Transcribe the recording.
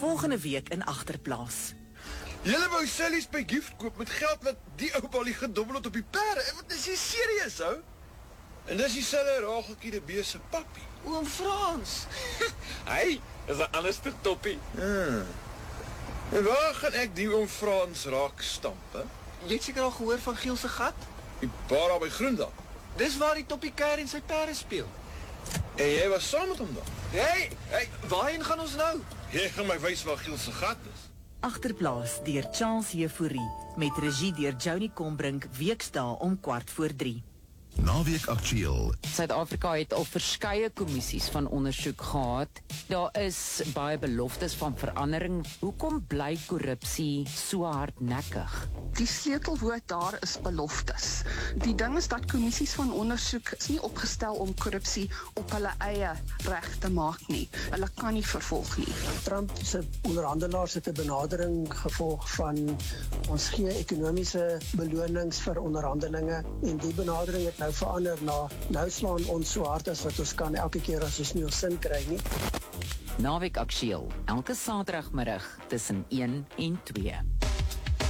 volgende week in Agterplaas. Julle wou Sally's by gift koop met geld wat die ou balie gedobbel het op die perde. Wat is jy serieus, ou? En dis dieselfde Rageltjie die beeste pappie. Oom Frans. Hy is 'n anderste toppie. En waar gaan ek die oom Frans raak stamp, hè? Jy het seker al gehoor van Giel se gat? Die bar daar by Groendal. Dis waar die Toppie Kerr en sy perde speel. En jy was saam met hom dan? Hey, waarheen gaan ons nou? Jy gaan my wys waar Giel se gat is. Agterplaas deur Charles Jefouri met regie deur Joni Kombrink, weksdae om 2:15. Naweek Aktueel. Suid-Afrika het al verskeie kommissies van ondersoek gehad. Daar is baie beloftes van verandering. Hoekom bly korrupsie so hardnekkig? Die sleutelwoord daar is beloftes. Die ding is dat kommissies van ondersoek is nie opgestel om korrupsie op hulle eie reg te maak nie. Hulle kan nie vervolg nie. Trump se onderhandelaars het 'n benadering gevolg van ons gee ekonomiese belonings vir onderhandelinge en die benadering het nou verander na nou slaan ons so hard as wat ons kan elke keer as ons nie ons sin kry nie. Naweek Aktueel, elke Saterdagmiddag tussen 1 en 2.